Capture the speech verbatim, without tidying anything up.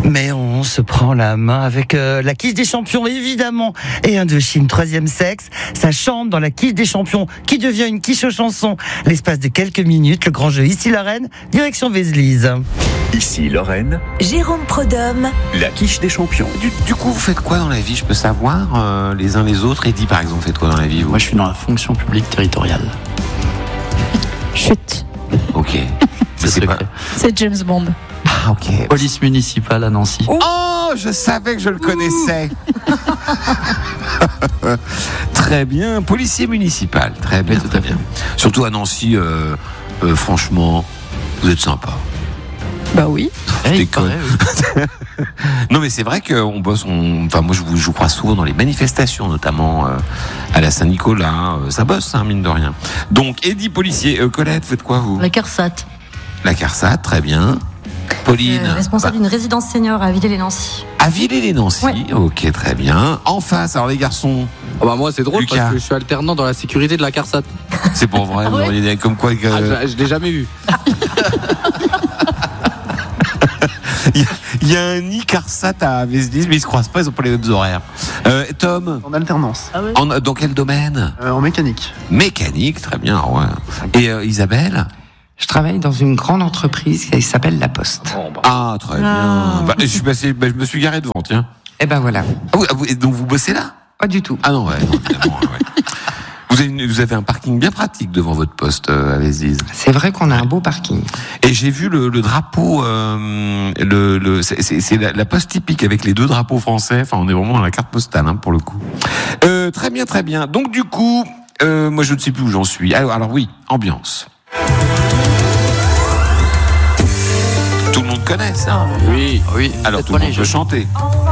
Mais on se prend la main avec euh, la quiche des champions, évidemment, et Indochine, troisième sexe. Ça chante dans la quiche des champions, qui devient une quiche aux chansons. L'espace de quelques minutes, le grand jeu Ici Lorraine, direction Vézelise. Ici Lorraine, Jérôme Prodhomme, la quiche des champions. Du, du coup, vous faites quoi dans la vie? Je peux savoir, euh, les uns les autres. Eddy, par exemple, faites quoi dans la vie, vous? Moi, je suis dans la fonction publique territoriale. Chut, Ok. C'est c'est secret. pas... c'est James Bond. Ah, ok. Police municipale à Nancy. Oh, je savais que je le connaissais. Très bien, policier municipal. Très bien, Oui, tout à fait. Surtout à Nancy, euh, euh, franchement, vous êtes sympa. Bah oui. Je Eh, il déconne. paraît, oui. Non, mais c'est vrai qu'on bosse. On... Enfin, moi, je vous, je vous crois souvent dans les manifestations, notamment euh, à la Saint-Nicolas. Euh, ça bosse, hein, mine de rien. Donc, Eddy, policier. Euh, Colette, faites quoi, vous? La CARSAT. La CARSAT, très bien. Pauline. Euh, responsable bah, d'une résidence senior à Villers-les-Nancy. à Villers-les-Nancy. Ouais. Ok, très bien. En face, alors les garçons, Ah bah moi c'est drôle Lucas. parce que je suis alternant dans la sécurité de la CARSAT. c'est pour vrai. Vous ouais auriez des- comme quoi que. Ah, je, je l'ai jamais vu. Il y, a- il y a un nid CARSAT à Vézelise, mais ils se croisent pas, ils ont pas les mêmes horaires. Euh, Tom, En alternance, en- dans quel domaine? euh, en mécanique. Mécanique, très bien, ouais. Et euh, Isabelle? Je travaille dans une grande entreprise qui s'appelle La Poste. Ah, très bien. Bah, je, suis passé, bah, je me suis garé devant, tiens. Et ben voilà. Ah, vous- ah, vous- et donc vous bossez là? Pas du tout. Ah non, ouais, non, évidemment, ouais. Vous avez, une- vous avez un parking bien pratique devant votre poste euh, à Vézelise. C'est vrai qu'on a un beau parking. Et j'ai vu le, le drapeau, euh, le, le, c'est, c'est, c'est la, la poste typique avec les deux drapeaux français. Enfin, on est vraiment dans la carte postale, hein, pour le coup. Euh, très bien, très bien. Donc du coup, euh, moi je ne sais plus où j'en suis. Alors, alors oui, ambiance. Tout le monde connaît ça. Oui. Oui, Alors faites tout pas le les monde peut jeux. chanter.